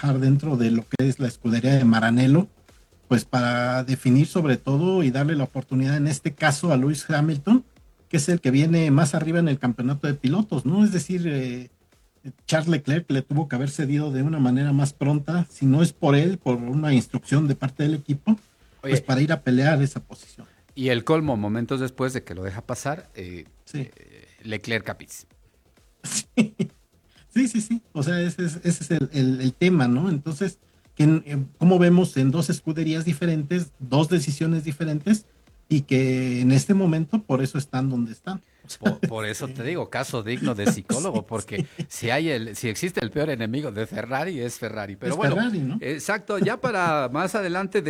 trabajar dentro de lo que es la escudería de Maranello, pues para definir sobre todo y darle la oportunidad en este caso a Lewis Hamilton, que es el que viene más arriba en el campeonato de pilotos, ¿no? Es decir, Charles Leclerc le tuvo que haber cedido de una manera más pronta, si no es por él, por una instrucción de parte del equipo, pues Oye, para ir a pelear esa posición. y el colmo, momentos después de que lo deja pasar, Sí, Leclerc Capiz. sí, sí, sí. O sea, ese es el tema, ¿no? Entonces, como vemos en dos escuderías diferentes, dos decisiones diferentes, y que en este momento por eso están donde están. O sea, Por eso te digo, caso digno de psicólogo, sí, porque sí. si existe el peor enemigo de Ferrari, es Ferrari. Pero Es bueno, Ferrari, ¿no? exacto, ya para más adelante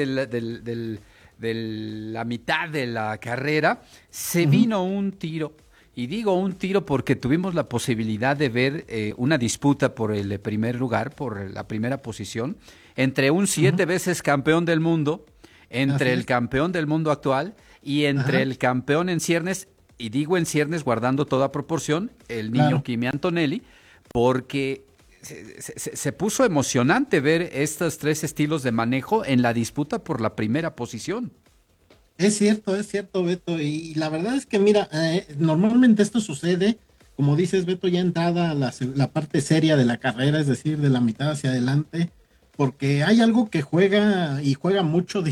de la mitad de la carrera, se Ujú, vino un tiro. Y digo un tiro porque tuvimos la posibilidad de ver una disputa por el primer lugar, por la primera posición, entre un ujú. 7 veces campeón del mundo, entre Así el es. campeón del mundo actual y entre Ajá, el campeón en ciernes, y digo en ciernes guardando toda proporción, el niño claro. Kimi Antonelli, porque se puso emocionante ver estos tres estilos de manejo en la disputa por la primera posición. Es cierto, Beto. Y la verdad es que, mira, normalmente esto sucede, como dices, Beto, ya entrada la parte seria de la carrera, es decir, de la mitad hacia adelante, porque hay algo que juega y juega mucho,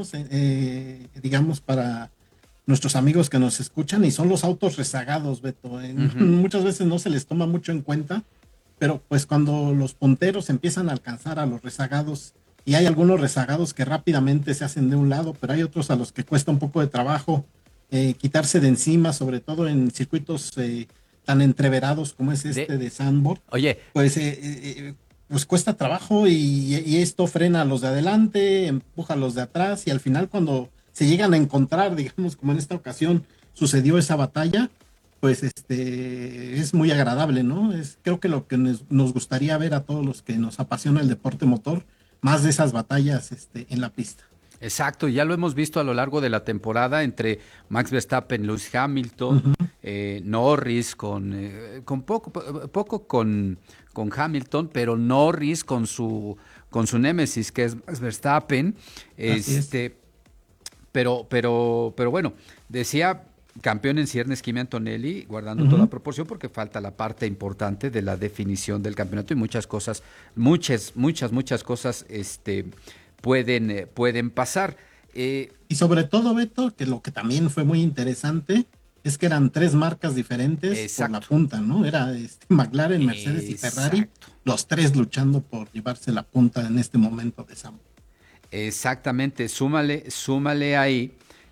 digamos, para nuestros amigos que nos escuchan, y son los autos rezagados, Beto. Ujú. Muchas veces no se les toma mucho en cuenta, pero pues cuando los punteros empiezan a alcanzar a los rezagados, y hay algunos rezagados que rápidamente se hacen de un lado, pero hay otros a los que cuesta un poco de trabajo quitarse de encima, sobre todo en circuitos tan entreverados como es este De, de Sandboard, oye, pues, pues cuesta trabajo, y esto frena a los de adelante, empuja a los de atrás, y al final cuando se llegan a encontrar, digamos, como en esta ocasión sucedió esa batalla, pues es muy agradable, ¿no? Creo que lo que nos gustaría ver a todos los que nos apasiona el deporte motor, más de esas batallas en la pista. exacto, ya lo hemos visto a lo largo de la temporada entre Max Verstappen, Lewis Hamilton, Ujú, Norris con poco con Hamilton, pero Norris con su némesis que es Max Verstappen, así es. este, pero bueno, decía campeón en ciernes Kimi Antonelli, guardando toda Ujú. proporción porque falta la parte importante de la definición del campeonato y muchas cosas, muchas cosas, pueden pasar. Y sobre todo, Beto, que lo que también fue muy interesante es que eran tres marcas diferentes por la Exacto, punta, ¿no? Era McLaren, Mercedes y Ferrari, exacto. los tres luchando por llevarse la punta en este momento de Sam. Exactamente, súmale ahí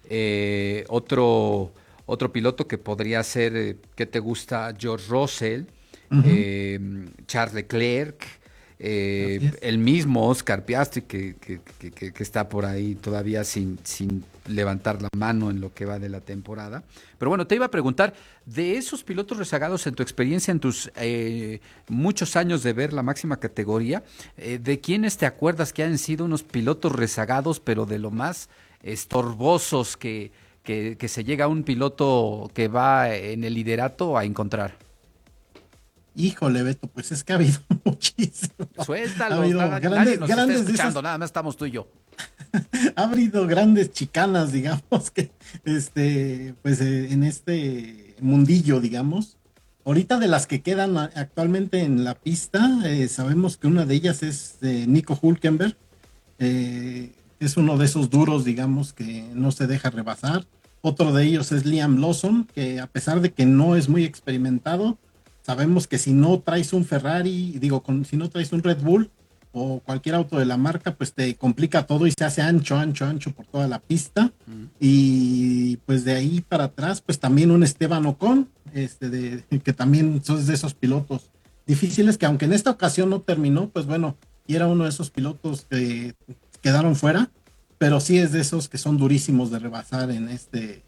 otro piloto que podría ser, ¿qué te gusta? George Russell, Ujú, Charles Leclerc, así es. el mismo Oscar Piastri que está por ahí todavía sin levantar la mano en lo que va de la temporada. Pero bueno, te iba a preguntar, de esos pilotos rezagados en tu experiencia, en tus muchos años de ver la máxima categoría, ¿de quiénes te acuerdas que han sido unos pilotos rezagados, pero de lo más estorbosos que se llega a un piloto que va en el liderato a encontrar? Híjole, Beto, pues es que ha habido muchísimo. Ha Suéltalos, habido nadie grandes, nos está grandes de escuchando, esas, nada más estamos tú y yo. ha habido grandes chicanas, digamos, que pues en este mundillo, digamos. Ahorita de las que quedan actualmente en la pista, sabemos que una de ellas es Nico Hülkenberg. Es uno de esos duros, digamos, que no se deja rebasar. Otro de ellos es Liam Lawson, que a pesar de que no es muy experimentado, sabemos que si no traes un Ferrari, digo, si no traes un Red Bull o cualquier auto de la marca, pues te complica todo y se hace ancho, ancho, ancho por toda la pista. Mm. Y pues de ahí para atrás, pues también un Esteban Ocon, que también son de esos pilotos difíciles, que aunque en esta ocasión no terminó, pues bueno, y era uno de esos pilotos quedaron fuera, pero sí es de esos que son durísimos de rebasar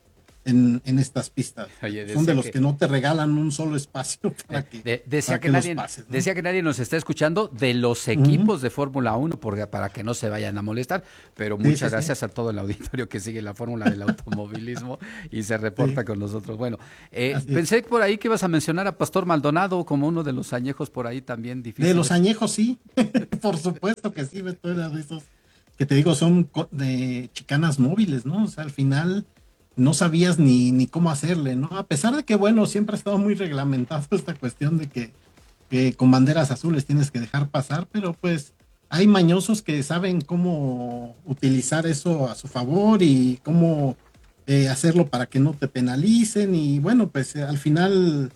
en estas pistas. Oye, Son de los que no te regalan un solo espacio para que, decía para que nadie, los pases, ¿no? decía que nadie nos está escuchando de los equipos de Fórmula 1 para que no se vayan a molestar, pero Sí, muchas sí, sí. gracias a todo el auditorio que sigue la fórmula del automovilismo y se reporta Sí, con nosotros. Bueno, así es. pensé por ahí que ibas a mencionar a Pastor Maldonado como uno de los añejos por ahí también De los difíciles. añejos, sí. Por supuesto que sí, Beto, era de esos que te digo, son de chicanas móviles, ¿no? O sea, al final no sabías ni cómo hacerle, ¿no? A pesar de que, bueno, siempre ha estado muy reglamentado esta cuestión de que con banderas azules tienes que dejar pasar, pero pues hay mañosos que saben cómo utilizar eso a su favor y cómo hacerlo para que no te penalicen y bueno, pues al final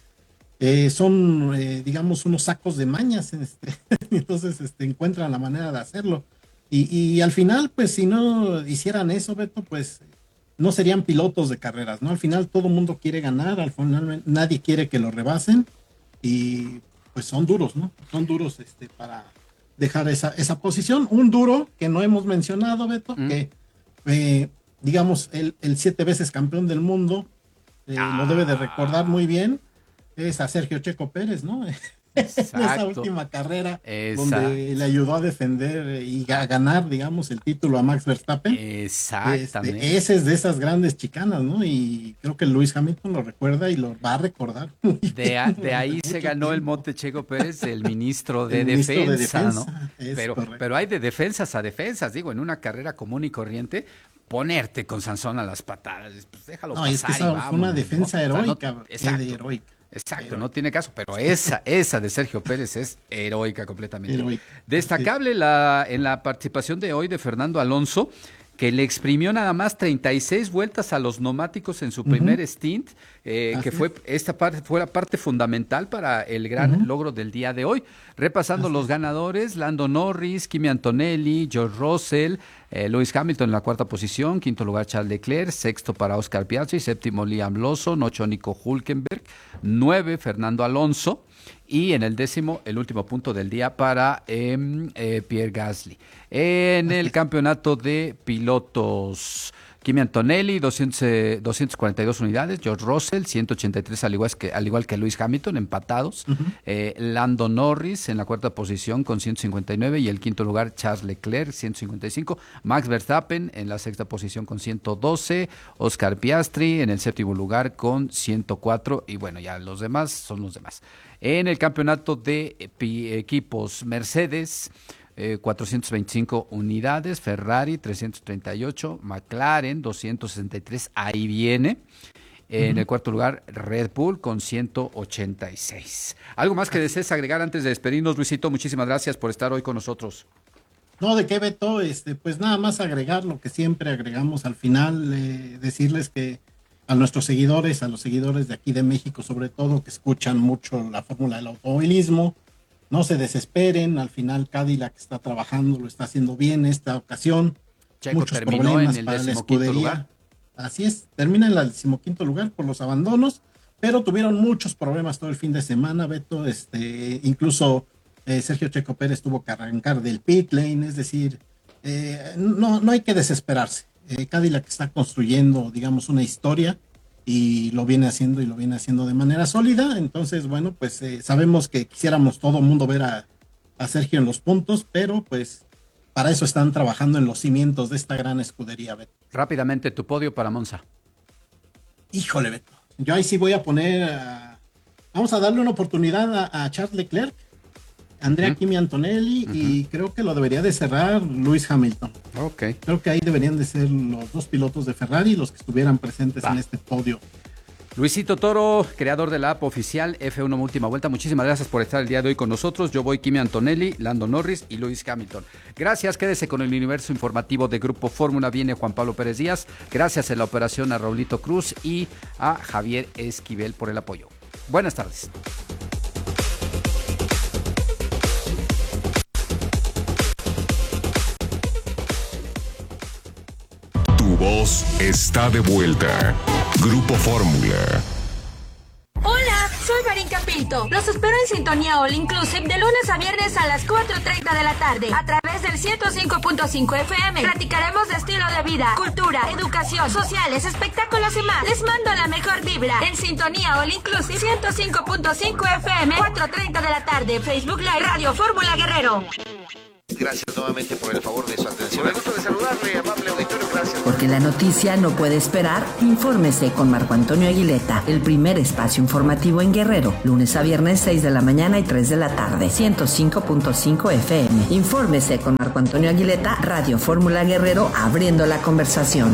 son, digamos, unos sacos de mañas, entonces encuentran la manera de hacerlo. Y al final, pues si no hicieran eso, Beto, pues no serían pilotos de carreras, ¿no? Al final todo el mundo quiere ganar, al final nadie quiere que lo rebasen y pues son duros, ¿no? Son duros para dejar esa posición. Un duro que no hemos mencionado, Beto, ¿Mm? que eh, digamos el 7 veces campeón del mundo, lo debe de recordar Ah, muy bien, es a Sergio Checo Pérez, ¿no? En esa exacto, última carrera donde le exacto, ayudó a defender y a ganar, digamos, el título a Max Verstappen. exactamente. Ese es de esas grandes chicanas, ¿no? Y creo que Lewis Hamilton lo recuerda y lo va a recordar muy bien De durante ahí se mucho ganó el tiempo. mote Checo Pérez, el ministro El de ministro de Defensa, ¿no? Defensa, es correcto. Pero hay de defensas a defensas, digo, en una carrera común y corriente, ponerte con Sansón a las patadas, pues déjalo No, es que pasar y esa fue una vámonos, ¿no? defensa O sea, no, heroica, exacto, heroica, exacto, no heroica, tiene caso, pero esa de Sergio Pérez es heroica completamente. heroica. Sí. Destacable en la participación de hoy de Fernando Alonso, que le exprimió nada más 36 vueltas a los neumáticos en su Ujú, primer stint, que así fue es. esta parte fue la parte fundamental para el gran Ujú, logro del día de hoy. Repasando así los es. ganadores: Lando Norris, Kimi Antonelli, George Russell, Lewis Hamilton en la cuarta posición, quinto lugar Charles Leclerc, sexto para Oscar Piastri, séptimo Liam Lawson, ocho Nico Hülkenberg, nueve Fernando Alonso. Y en el décimo, el último punto del día para Pierre Gasly. En Así el es. campeonato de pilotos, Kimi Antonelli, 242 unidades, George Russell, 183, al igual que Lewis Hamilton, empatados. Ujú, Lando Norris en la cuarta posición con 159 y el quinto lugar Charles Leclerc, 155. Max Verstappen en la sexta posición con 112. Oscar Piastri en el séptimo lugar con 104. Y bueno, ya los demás son los demás. En el campeonato de equipos, Mercedes, 425 unidades, Ferrari 338, McLaren 263, ahí viene. En ujú. el cuarto lugar, Red Bull con 186. ¿Algo más que Así desees agregar antes de despedirnos, Luisito? Muchísimas gracias por estar hoy con nosotros. No, ¿de qué, Beto? Pues nada más agregar lo que siempre agregamos al final, decirles que a nuestros seguidores, a los seguidores de aquí de México, sobre todo, que escuchan mucho la fórmula del automovilismo, no se desesperen, al final Cadillac está trabajando, lo está haciendo bien esta ocasión, Checo muchos terminó en problemas el para la 15º lugar. escudería, así es, termina en el 15º lugar por los abandonos, pero tuvieron muchos problemas todo el fin de semana, Beto, incluso Sergio Checo Pérez tuvo que arrancar del pit lane, es decir, no hay que desesperarse. Cadillac está construyendo, digamos, una historia y lo viene haciendo y lo viene haciendo de manera sólida. Entonces, bueno, pues sabemos que quisiéramos todo el mundo ver a Sergio en los puntos, pero pues para eso están trabajando en los cimientos de esta gran escudería, Beto. Rápidamente, tu podio para Monza. Híjole, Beto. Yo ahí sí voy a poner, vamos a darle una oportunidad a Charles Leclerc, Andrea Ujú, Kimi Antonelli ujú. y creo que lo debería de cerrar Lewis Hamilton. Ok, Creo que ahí deberían de ser los dos pilotos de Ferrari los que estuvieran presentes en va. este podio. Luisito Toro, creador de la app oficial F1 Última Vuelta, muchísimas gracias por estar el día de hoy con nosotros. Yo voy Kimi Antonelli, Lando Norris y Lewis Hamilton. Gracias, quédese con el universo informativo de Grupo Fórmula. Viene Juan Pablo Pérez Díaz. Gracias en la operación a Raulito Cruz y a Javier Esquivel por el apoyo. Buenas tardes. Tu voz está de vuelta. Grupo Fórmula. Hola, soy Marín Capil momento. Los espero en Sintonía All Inclusive de lunes a viernes a las 4:30 de la tarde a través del 105.5 FM. Platicaremos de estilo de vida, cultura, educación, sociales, espectáculos y más. Les mando la mejor vibra en Sintonía All Inclusive 105.5 FM, 4:30 de la tarde. Facebook Live, Radio Fórmula Guerrero. Gracias nuevamente por el favor de su atención. Me gusta de saludarle, amable auditorio, gracias. Porque la noticia no puede esperar, infórmese con Marco Antonio Aguileta, el primer espacio informativo en Guerrero, lunes a viernes 6 de la mañana y 3 de la tarde, 105.5 FM. Infórmese con Marco Antonio Aguileta, Radio Fórmula Guerrero, abriendo la conversación.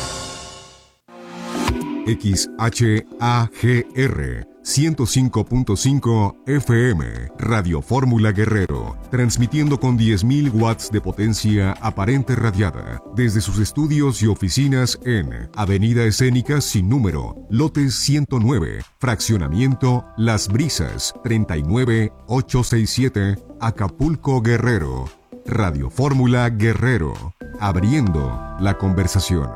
XHAGR 105.5 FM, Radio Fórmula Guerrero, transmitiendo con 10.000 watts de potencia aparente radiada desde sus estudios y oficinas en Avenida Escénica sin número, lote 109, fraccionamiento Las Brisas, 39867, Acapulco, Guerrero. Radio Fórmula Guerrero, abriendo la conversación.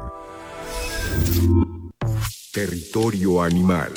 Territorio animal.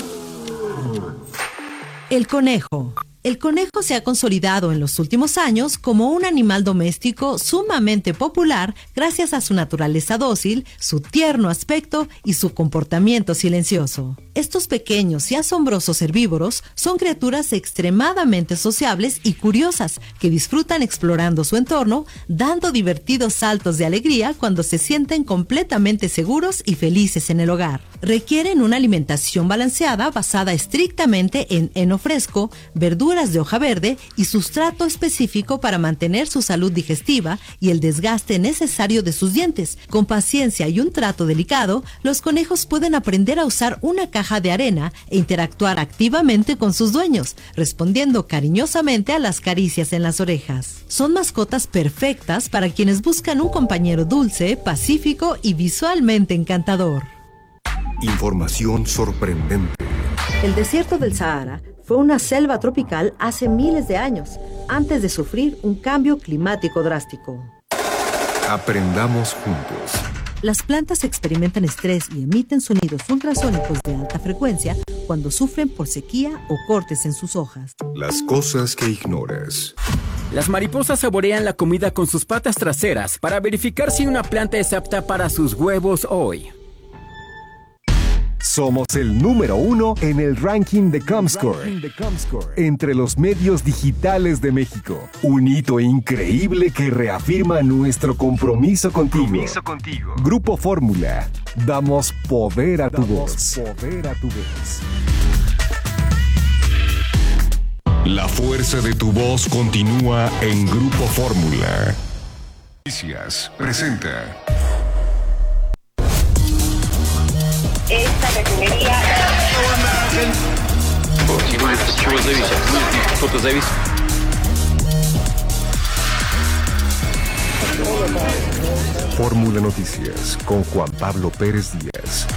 El conejo. El conejo se ha consolidado en los últimos años como un animal doméstico sumamente popular gracias a su naturaleza dócil, su tierno aspecto y su comportamiento silencioso. Estos pequeños y asombrosos herbívoros son criaturas extremadamente sociables y curiosas que disfrutan explorando su entorno, dando divertidos saltos de alegría cuando se sienten completamente seguros y felices en el hogar. Requieren una alimentación balanceada basada estrictamente en heno fresco, verduras de hoja verde y sustrato específico para mantener su salud digestiva y el desgaste necesario de sus dientes. Con paciencia y un trato delicado, los conejos pueden aprender a usar una caja de arena e interactuar activamente con sus dueños, respondiendo cariñosamente a las caricias en las orejas. Son mascotas perfectas para quienes buscan un compañero dulce, pacífico y visualmente encantador. Información sorprendente. El desierto del Sahara fue una selva tropical hace miles de años, antes de sufrir un cambio climático drástico. Aprendamos juntos. Las plantas experimentan estrés y emiten sonidos ultrasónicos de alta frecuencia cuando sufren por sequía o cortes en sus hojas. Las cosas que ignoras. Las mariposas saborean la comida con sus patas traseras para verificar si una planta es apta para sus huevos hoy. Somos el número 1 en el ranking de Comscore entre los medios digitales de México. Un hito increíble que reafirma nuestro compromiso contigo. Grupo Fórmula. Damos poder a tu voz. La fuerza de tu voz continúa en Grupo Fórmula. Noticias presenta. Esta refinería. Fórmula Noticias con Juan Pablo Pérez Díaz.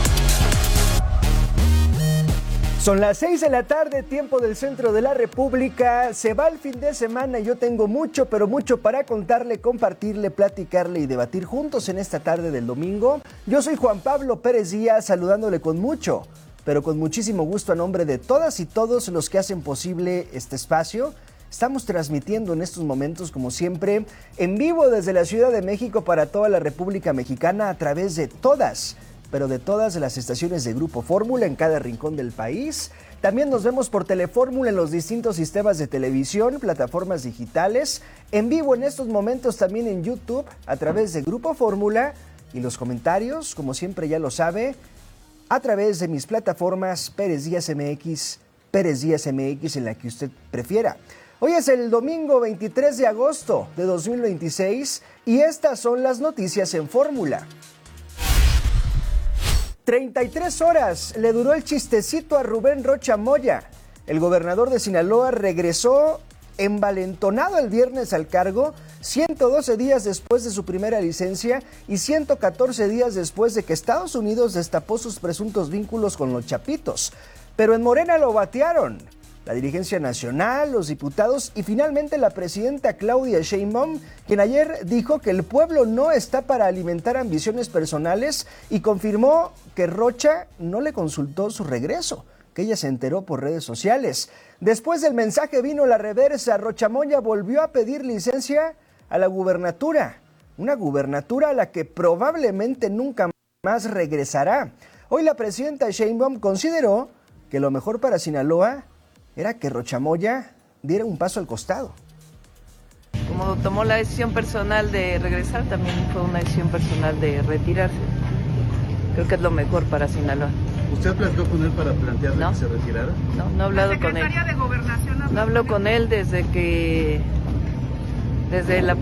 Son las 6 de la tarde, tiempo del centro de la República. Se va el fin de semana y yo tengo mucho, pero mucho para contarle, compartirle, platicarle y debatir juntos en esta tarde del domingo. Yo soy Juan Pablo Pérez Díaz, saludándole con mucho, pero con muchísimo gusto a nombre de todas y todos los que hacen posible este espacio. Estamos transmitiendo en estos momentos, como siempre, en vivo desde la Ciudad de México para toda la República Mexicana a través de todas las estaciones de Grupo Fórmula en cada rincón del país. También nos vemos por Telefórmula en los distintos sistemas de televisión, plataformas digitales, en vivo en estos momentos también en YouTube a través de Grupo Fórmula y los comentarios, como siempre ya lo sabe, a través de mis plataformas Pérez Díaz MX en la que usted prefiera. Hoy es el domingo 23 de agosto de 2026 y estas son las noticias en Fórmula. 33 horas le duró el chistecito a Rubén Rocha Moya. El gobernador de Sinaloa regresó envalentonado el viernes al cargo, 112 días después de su primera licencia y 114 días después de que Estados Unidos destapó sus presuntos vínculos con los Chapitos. Pero en Morena lo batearon. La dirigencia nacional, los diputados y finalmente la presidenta Claudia Sheinbaum, quien ayer dijo que el pueblo no está para alimentar ambiciones personales y confirmó que Rocha no le consultó su regreso. que ella se enteró por redes sociales. Después del mensaje vino la reversa. Rocha Moya volvió a pedir licencia a la gubernatura, una gubernatura a la que probablemente nunca más regresará. Hoy la presidenta Sheinbaum consideró que lo mejor para Sinaloa era que Rocha Moya diera un paso al costado. Como tomó la decisión personal de regresar, también fue una decisión personal de retirarse. Creo que es lo mejor para Sinaloa. ¿Usted platicó con él para plantearle que se retirara? No he hablado con él. ¿La secretaria de Gobernación no hablo con él desde la